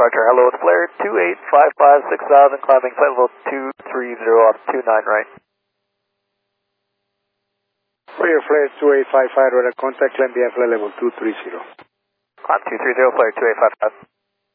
departure. Hello, it's Flare 2855 6000, climbing flight level 230 off 29 right. Flare 2855, radar contact, climb the flight level 230. Climb 230, Flare 2855.